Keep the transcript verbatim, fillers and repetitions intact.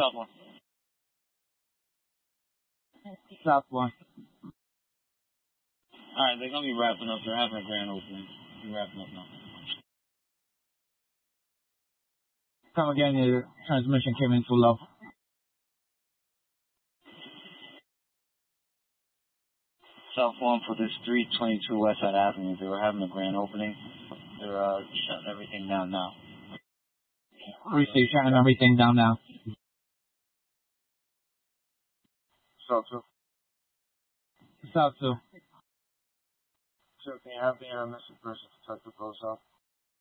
South one. South one. Alright, they're gonna be wrapping up. They're having a grand opening. They're wrapping up now. Come again, your transmission came in too low. South one for this three twenty-two Westside Avenue. They were having a grand opening. They're uh, shutting everything down now. We see shutting everything down now. South two. South two. Sure, can you have the uh, missing person detected close off?